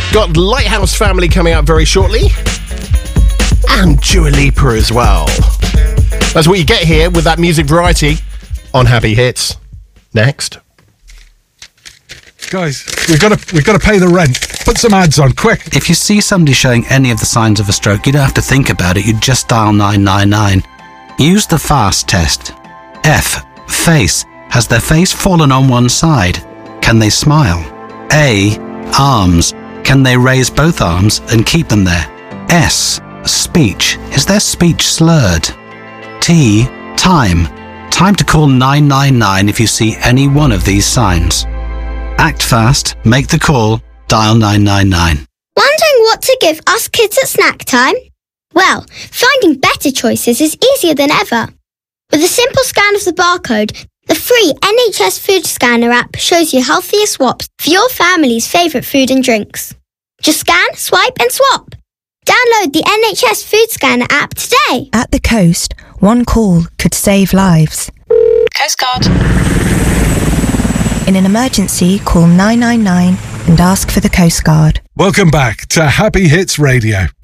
Got Lighthouse Family coming out very shortly. And Dua Lipa as well. That's what you get here with that music variety on Happy Hits. Next. Guys, we've got to pay the rent. Put some ads on, quick. If you see somebody showing any of the signs of a stroke, you don't have to think about it. You just dial 999. Use the FAST test. F. Face. Has their face fallen on one side? Can they smile? A. Arms. Can they raise both arms and keep them there? S. Speech. Is their speech slurred? T. Time. Time to call 999 if you see any one of these signs. Act fast, make the call, dial 999. Wondering what to give us kids at snack time? Well, finding better choices is easier than ever. With a simple scan of the barcode, the free NHS Food Scanner app shows you healthier swaps for your family's favourite food and drinks. Just scan, swipe and swap. Download the NHS Food Scanner app today. At the coast, one call could save lives. Coast Guard. In an emergency, call 999 and ask for the Coast Guard. Welcome back to Happy Hits Radio.